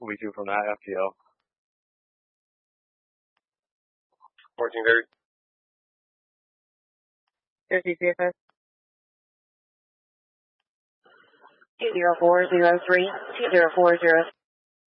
Will be 2 from that FTO. 1430. Jersey CFS. 20403, 2040.